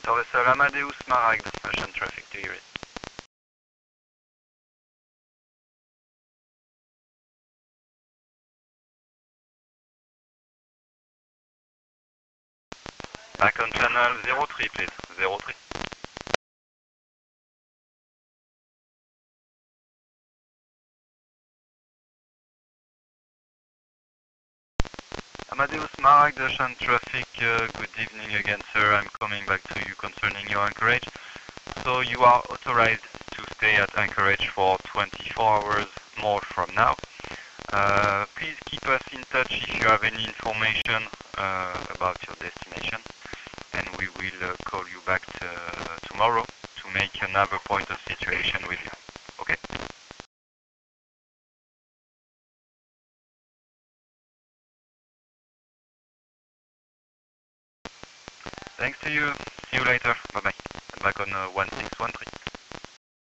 Water vessel Amadeus Smaragd, ocean traffic to Iris. Back on channel 03, please. 03. Amadeus Smaragd, ocean traffic, good evening again, sir. I'm coming back to you concerning your anchorage. So you are authorized to stay at anchorage for 24 hours more from now. Please keep us in touch if you have any information about your destination, and we will call you back tomorrow to make another point of situation with you. Okay? Thanks to you. See you later. Bye-bye. Back on 1613.